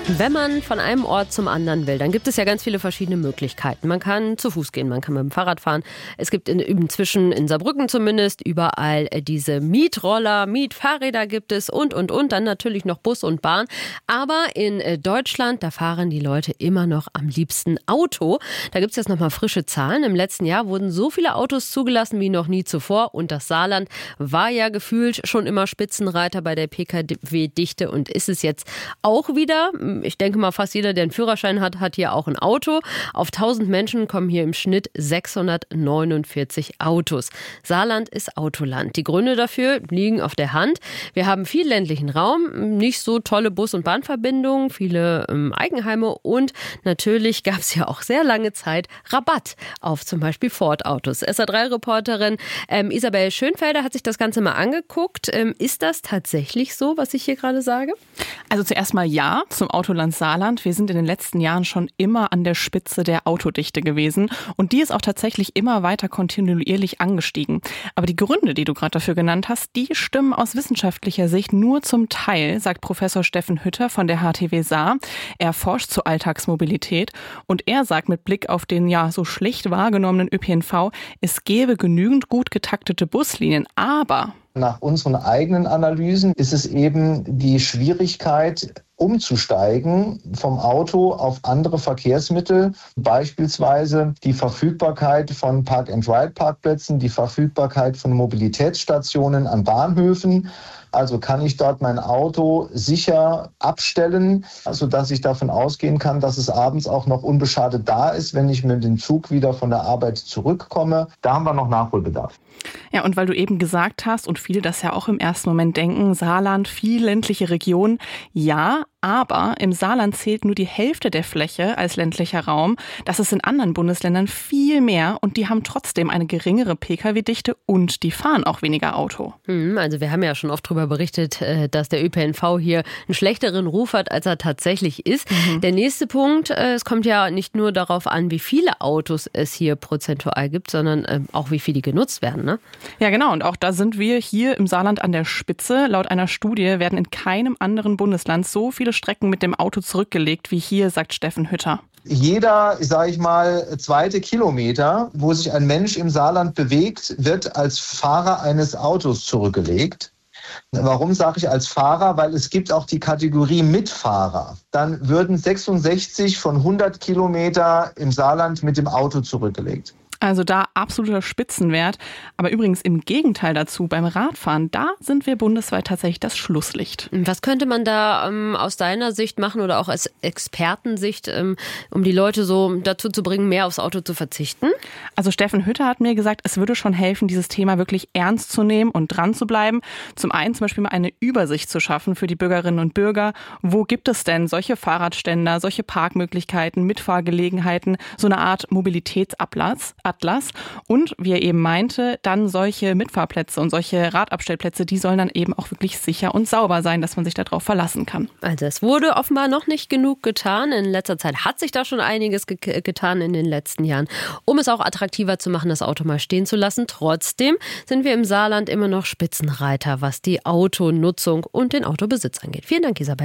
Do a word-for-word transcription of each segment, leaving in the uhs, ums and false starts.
Wenn man von einem Ort zum anderen will, dann gibt es ja ganz viele verschiedene Möglichkeiten. Man kann zu Fuß gehen, man kann mit dem Fahrrad fahren. Es gibt in, inzwischen in Saarbrücken zumindest überall diese Mietroller, Mietfahrräder gibt es und, und, und. Dann natürlich noch Bus und Bahn. Aber in Deutschland, da fahren die Leute immer noch am liebsten Auto. Da gibt es jetzt nochmal frische Zahlen. Im letzten Jahr wurden so viele Autos zugelassen wie noch nie zuvor. Und das Saarland war ja gefühlt schon immer Spitzenreiter bei der P K W-Dichte und ist es jetzt auch wieder. Ich denke mal, fast jeder, der einen Führerschein hat, hat hier auch ein Auto. Auf tausend Menschen kommen hier im Schnitt sechshundertneunundvierzig Autos. Saarland ist Autoland. Die Gründe dafür liegen auf der Hand. Wir haben viel ländlichen Raum, nicht so tolle Bus- und Bahnverbindungen, viele ähm, Eigenheime und natürlich gab es ja auch sehr lange Zeit Rabatt auf zum Beispiel Ford-Autos. S A drei Reporterin ähm, Isabel Schönfelder hat sich das Ganze mal angeguckt. Ähm, ist das tatsächlich so, was ich hier gerade sage? Also zuerst mal ja zum Autoland Saarland. Wir sind in den letzten Jahren schon immer an der Spitze der Autodichte gewesen und die ist auch tatsächlich immer weiter kontinuierlich angestiegen. Aber die Gründe, die du gerade dafür genannt hast, die stimmen aus wissenschaftlicher Sicht nur zum Teil, sagt Professor Steffen Hütter von der H T W Saar. Er forscht zur Alltagsmobilität und er sagt mit Blick auf den ja so schlecht wahrgenommenen Ö P N V, es gäbe genügend gut getaktete Buslinien, aber nach unseren eigenen Analysen ist es eben die Schwierigkeit, umzusteigen vom Auto auf andere Verkehrsmittel, beispielsweise die Verfügbarkeit von Park-and-Ride-Parkplätzen, die Verfügbarkeit von Mobilitätsstationen an Bahnhöfen. Also kann ich dort mein Auto sicher abstellen, sodass ich davon ausgehen kann, dass es abends auch noch unbeschadet da ist, wenn ich mit dem Zug wieder von der Arbeit zurückkomme. Da haben wir noch Nachholbedarf. Ja, und weil du eben gesagt hast und viele das ja auch im ersten Moment denken, Saarland, viel ländliche Region, ja, aber im Saarland zählt nur die Hälfte der Fläche als ländlicher Raum. Das ist in anderen Bundesländern viel mehr und die haben trotzdem eine geringere P K W-Dichte und die fahren auch weniger Auto. Also wir haben ja schon oft darüber berichtet, dass der Ö P N V hier einen schlechteren Ruf hat, als er tatsächlich ist. Mhm. Der nächste Punkt, es kommt ja nicht nur darauf an, wie viele Autos es hier prozentual gibt, sondern auch wie viel die genutzt werden, ne? Ja, genau. Und auch da sind wir hier im Saarland an der Spitze. Laut einer Studie werden in keinem anderen Bundesland so viele Strecken mit dem Auto zurückgelegt wie hier, sagt Steffen Hütter. Jeder, sage ich mal, zweite Kilometer, wo sich ein Mensch im Saarland bewegt, wird als Fahrer eines Autos zurückgelegt. Warum sage ich als Fahrer? Weil es gibt auch die Kategorie Mitfahrer. Dann würden sechsundsechzig von hundert Kilometer im Saarland mit dem Auto zurückgelegt. Also da absoluter Spitzenwert. Aber übrigens im Gegenteil dazu, beim Radfahren, da sind wir bundesweit tatsächlich das Schlusslicht. Was könnte man da ähm, aus deiner Sicht machen oder auch als Expertensicht, ähm, um die Leute so dazu zu bringen, mehr aufs Auto zu verzichten? Also Steffen Hütter hat mir gesagt, es würde schon helfen, dieses Thema wirklich ernst zu nehmen und dran zu bleiben. Zum einen zum Beispiel mal eine Übersicht zu schaffen für die Bürgerinnen und Bürger. Wo gibt es denn solche Fahrradständer, solche Parkmöglichkeiten, Mitfahrgelegenheiten, so eine Art Mobilitätsatlas? Atlas. Und wie er eben meinte, dann solche Mitfahrplätze und solche Radabstellplätze, die sollen dann eben auch wirklich sicher und sauber sein, dass man sich darauf verlassen kann. Also es wurde offenbar noch nicht genug getan. In letzter Zeit hat sich da schon einiges ge- getan in den letzten Jahren, um es auch attraktiver zu machen, das Auto mal stehen zu lassen. Trotzdem sind wir im Saarland immer noch Spitzenreiter, was die Autonutzung und den Autobesitz angeht. Vielen Dank, Isabel.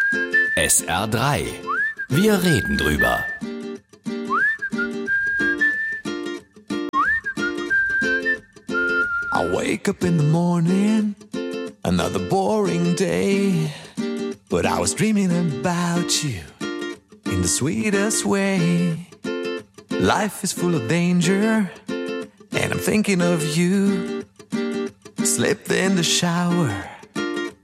S R drei. Wir reden drüber. I wake up in the morning, another boring day, but I was dreaming about you in the sweetest way. Life is full of danger, and I'm thinking of you. Slipped in the shower,